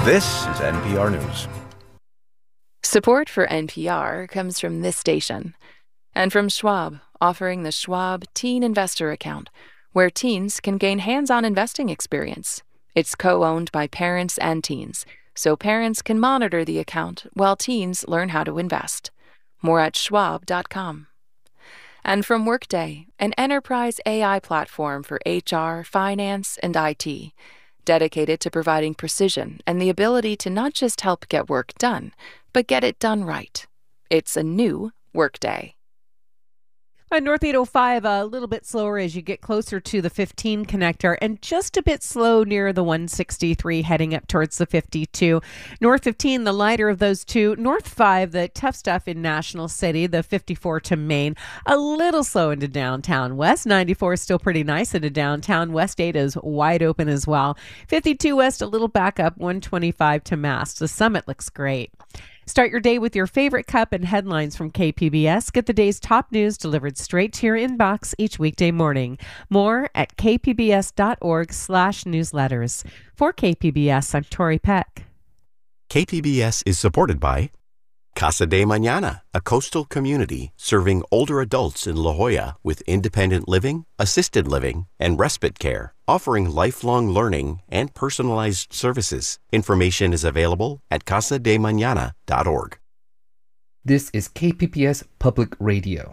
This is NPR News. Support for NPR comes from this station and from Schwab, offering the Schwab Teen Investor Account, where teens can gain hands-on investing experience. It's co-owned by parents and teens, so parents can monitor the account while teens learn how to invest. More at schwab.com. And from Workday, an enterprise AI platform for HR, finance, and IT, dedicated to providing precision and the ability to not just help get work done, but get it done right. It's a new Workday. On North 805, a little bit slower as you get closer to the 15 connector and just a bit slow near the 163 heading up towards the 52. North 15, the lighter of those two. North 5, the tough stuff in National City, the 54 to Main. A little slow into downtown. West 94 is still pretty nice into downtown. West 8 is wide open as well. 52 West, a little back up, 125 to Mass. The Summit looks great. Start your day with your favorite cup and headlines from KPBS. Get the day's top news delivered straight to your inbox each weekday morning. More at kpbs.org/newsletters. For KPBS, I'm Tori Peck. KPBS is supported by Casa de Mañana, a coastal community serving older adults in La Jolla with independent living, assisted living, and respite care, offering lifelong learning and personalized services. Information is available at casademañana.org. This is KPBS Public Radio.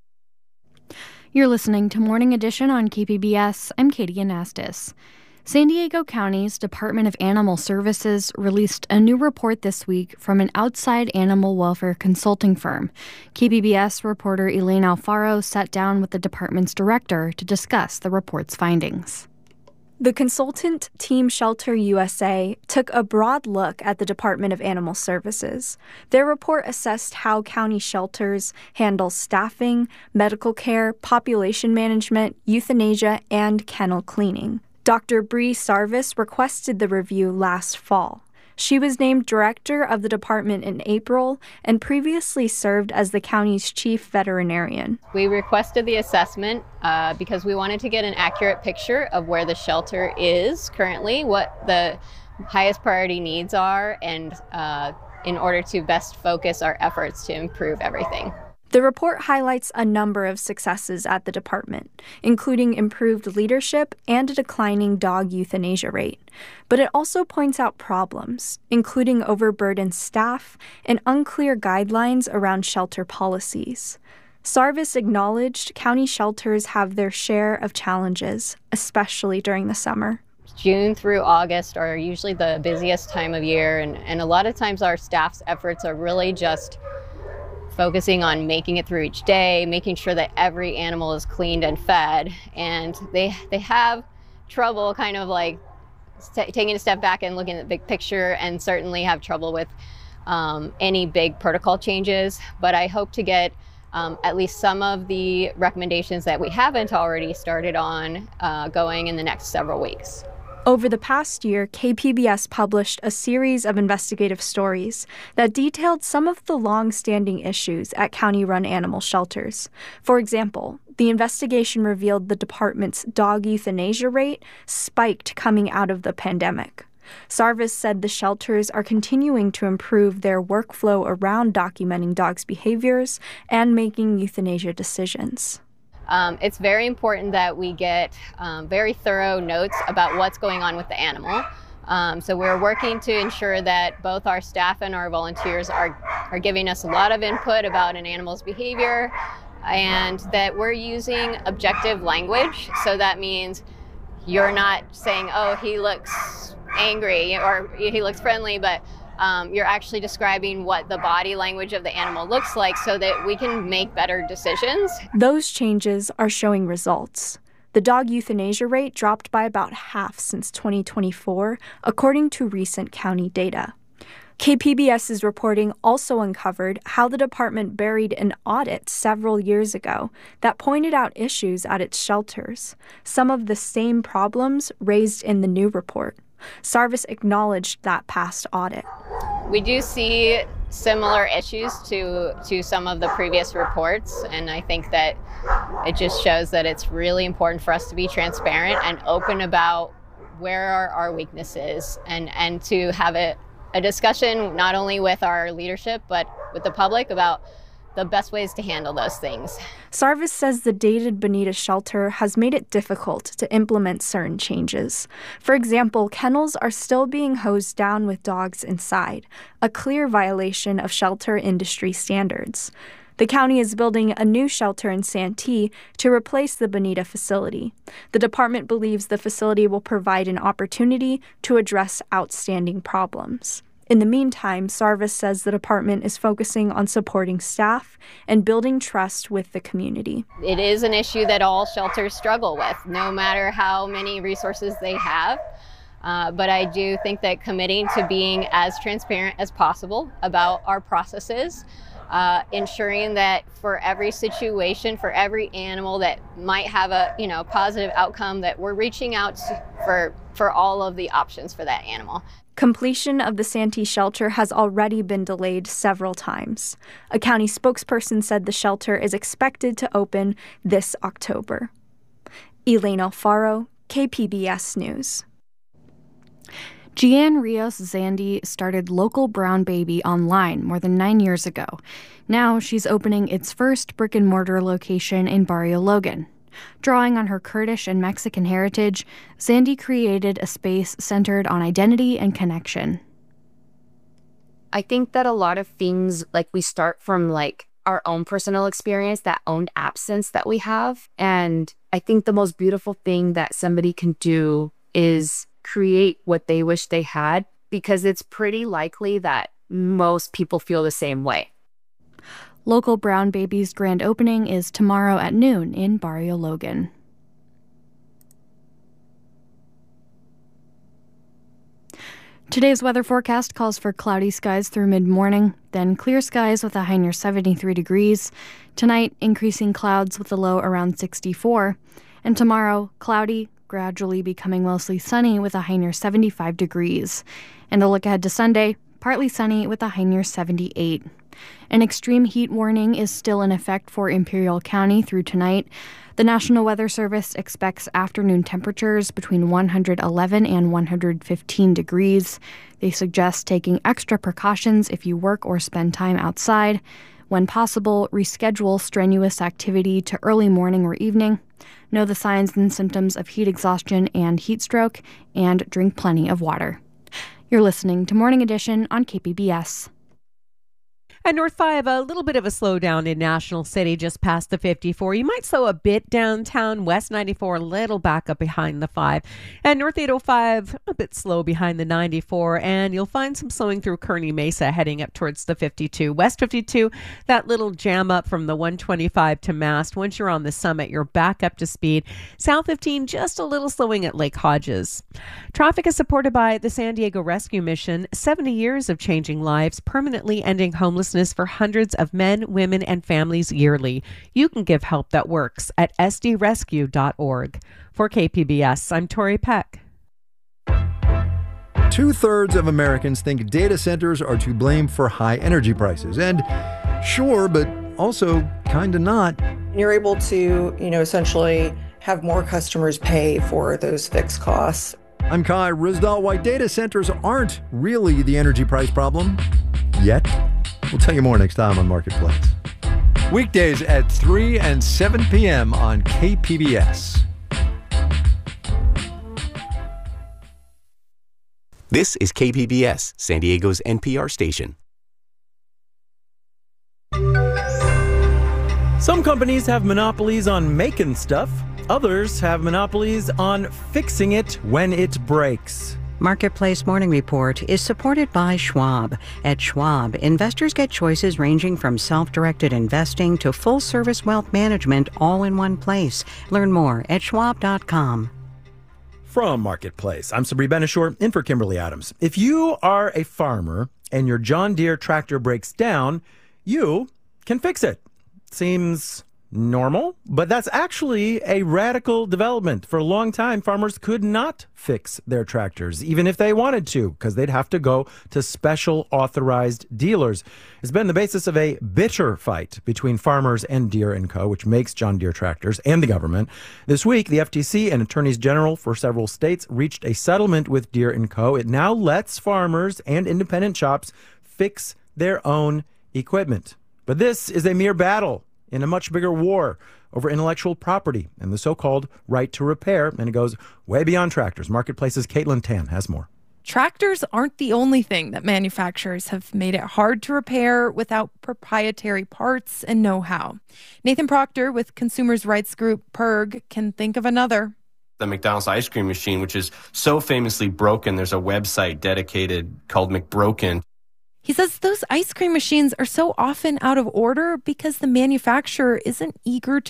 You're listening to Morning Edition on KPBS. I'm Katie Anastas. San Diego County's Department of Animal Services released a new report this week from an outside animal welfare consulting firm. KPBS reporter Elaine Alfaro sat down with the department's director to discuss the report's findings. The consultant, Team Shelter USA, took a broad look at the Department of Animal Services. Their report assessed how county shelters handle staffing, medical care, population management, euthanasia, and kennel cleaning. Dr. Bree Sarvis requested the review last fall. She was named director of the department in April and previously served as the county's chief veterinarian. We requested the assessment because we wanted to get an accurate picture of where the shelter is currently, what the highest priority needs are, and in order to best focus our efforts to improve everything. The report highlights a number of successes at the department, including improved leadership and a declining dog euthanasia rate. But it also points out problems, including overburdened staff and unclear guidelines around shelter policies. Sarvis acknowledged county shelters have their share of challenges, especially during the summer. June through August are usually the busiest time of year, and a lot of times our staff's efforts are really just focusing on making it through each day, making sure that every animal is cleaned and fed. And they have trouble kind of like taking a step back and looking at the big picture, and certainly have trouble with any big protocol changes. But I hope to get at least some of the recommendations that we haven't already started on going in the next several weeks. Over the past year, KPBS published a series of investigative stories that detailed some of the long-standing issues at county-run animal shelters. For example, the investigation revealed the department's dog euthanasia rate spiked coming out of the pandemic. Sarvis said the shelters are continuing to improve their workflow around documenting dogs' behaviors and making euthanasia decisions. It's very important that we get very thorough notes about what's going on with the animal. So we're working to ensure that both our staff and our volunteers are giving us a lot of input about an animal's behavior, and that we're using objective language. So that means you're not saying, oh, he looks angry or he looks friendly, but you're actually describing what the body language of the animal looks like so that we can make better decisions. Those changes are showing results. The dog euthanasia rate dropped by about half since 2024, according to recent county data. KPBS's reporting also uncovered how the department buried an audit several years ago that pointed out issues at its shelters, some of the same problems raised in the new report. Sarvis acknowledged that past audit. We do see similar issues to some of the previous reports, and I think that it just shows that it's really important for us to be transparent and open about where are our weaknesses, and to have a discussion not only with our leadership but with the public about the best ways to handle those things. Sarvis says the dated Bonita shelter has made it difficult to implement certain changes. For example, kennels are still being hosed down with dogs inside, a clear violation of shelter industry standards. The county is building a new shelter in Santee to replace the Bonita facility. The department believes the facility will provide an opportunity to address outstanding problems. In the meantime, Sarvis says the department is focusing on supporting staff and building trust with the community. It is an issue that all shelters struggle with, no matter how many resources they have. But I do think that committing to being as transparent as possible about our processes, ensuring that for every situation, for every animal that might have a positive outcome, that we're reaching out for all of the options for that animal. Completion of the Santee shelter has already been delayed several times. A county spokesperson said the shelter is expected to open this October. Elaine Alfaro, KPBS News. Jeanne Rios Zandi started Local Brown Baby online more than 9 years ago. Now she's opening its first brick-and-mortar location in Barrio Logan. Drawing on her Kurdish and Mexican heritage, Zandi created a space centered on identity and connection. I think that a lot of things, we start from our own personal experience, that own absence that we have. And I think the most beautiful thing that somebody can do is create what they wish they had, because it's pretty likely that most people feel the same way. Local Brown Baby's grand opening is tomorrow at noon in Barrio Logan. Today's weather forecast calls for cloudy skies through mid-morning, then clear skies with a high near 73 degrees. Tonight, increasing clouds with a low around 64. And tomorrow, cloudy, gradually becoming mostly sunny with a high near 75 degrees. And a look ahead to Sunday, partly sunny with a high near 78. An extreme heat warning is still in effect for Imperial County through tonight. The National Weather Service expects afternoon temperatures between 111 and 115 degrees. They suggest taking extra precautions if you work or spend time outside. When possible, reschedule strenuous activity to early morning or evening. Know the signs and symptoms of heat exhaustion and heat stroke, and drink plenty of water. You're listening to Morning Edition on KPBS. At North 5, a little bit of a slowdown in National City just past the 54. You might slow a bit downtown. West 94, a little back up behind the 5. And North 805, a bit slow behind the 94. And you'll find some slowing through Kearny Mesa heading up towards the 52. West 52, that little jam up from the 125 to Mast. Once you're on the summit, you're back up to speed. South 15, just a little slowing at Lake Hodges. Traffic is supported by the San Diego Rescue Mission. 70 years of changing lives, permanently ending homelessness for hundreds of men, women, and families yearly. You can give help that works at sdrescue.org. For KPBS, I'm Tori Peck. 2/3 of Americans think data centers are to blame for high energy prices. And sure, but also kind of not. You're able to, essentially have more customers pay for those fixed costs. I'm Kai Ryssdal. Why data centers aren't really the energy price problem yet. We'll tell you more next time on Marketplace. Weekdays at 3 and 7 p.m. on KPBS. This is KPBS, San Diego's NPR station. Some companies have monopolies on making stuff. Others have monopolies on fixing it when it breaks. Marketplace Morning Report is supported by Schwab. At Schwab, investors get choices ranging from self-directed investing to full-service wealth management all in one place. Learn more at schwab.com. From Marketplace, I'm Sabri Benishore, in for Kimberly Adams. If you are a farmer and your John Deere tractor breaks down, you can fix it. Seems normal, but that's actually a radical development. For a long time, farmers could not fix their tractors, even if they wanted to, because they'd have to go to special authorized dealers. It's been the basis of a bitter fight between farmers and Deere & Co., which makes John Deere tractors, and the government. This week, the FTC and attorneys general for several states reached a settlement with Deere & Co. It now lets farmers and independent shops fix their own equipment. But this is a mere battle in a much bigger war over intellectual property and the so-called right to repair, and it goes way beyond tractors. Marketplace's Caitlin Tan has more. Tractors aren't the only thing that manufacturers have made it hard to repair without proprietary parts and know-how. Nathan Proctor with consumers' rights group PERG can think of another. The McDonald's ice cream machine, which is so famously broken, there's a website dedicated called McBroken. He says those ice cream machines are so often out of order because the manufacturer isn't eager to